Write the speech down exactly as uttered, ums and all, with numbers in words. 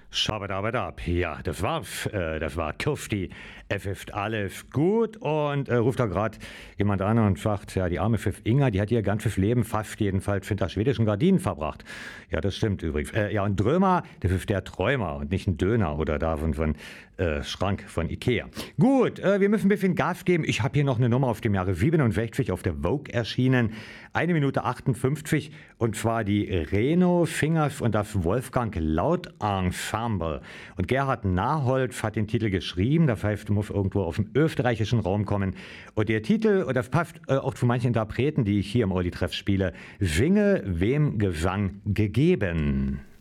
Schabadabadab. Ja, das war, äh, das war Kufti. Er pfifft alles gut und äh, ruft da gerade jemand an und sagt, ja, die arme Pfiff Inga, die hat ihr ganzes Leben fast jedenfalls hinter schwedischen Gardinen verbracht. Ja, das stimmt übrigens. Äh, ja, und Drömer, der pfifft der Träumer und nicht ein Döner oder da von, von äh, Schrank von Ikea. Gut, äh, wir müssen ein bisschen Gas geben. Ich habe hier noch eine Nummer auf dem Jahre siebenundsechzig auf der Vogue erschienen. Eine Minute achtundfünfzig und zwar die Reno Fingers und das Wolfgang Laut Ensemble. Und Gerhard Naholz hat den Titel geschrieben, das heißt, muss irgendwo aus dem österreichischen Raum kommen. Und der Titel, und das passt äh, auch zu manchen Interpreten, die ich hier im Olli-Treff spiele, Singe wem Gesang gegeben.